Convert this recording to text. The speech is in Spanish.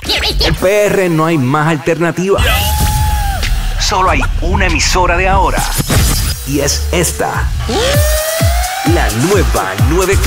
En PR no hay más alternativa. Solo hay una emisora de ahora. Y es esta. La nueva 9.